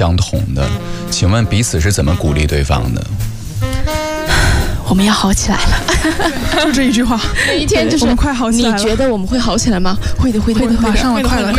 相同的。请问彼此是怎么鼓励对方的？ 我们要好起来了， 就这一句话， 每一天就是我们快好起来了。 你觉得我们会好起来吗？会的，会的， 马上了，快了。